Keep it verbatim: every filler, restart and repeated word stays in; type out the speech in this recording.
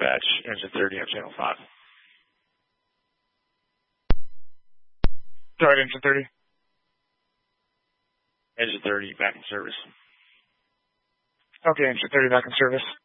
dispatch, engine thirty on channel five. Sorry, engine thirty. Engine thirty back in service. Okay, engine thirty back in service.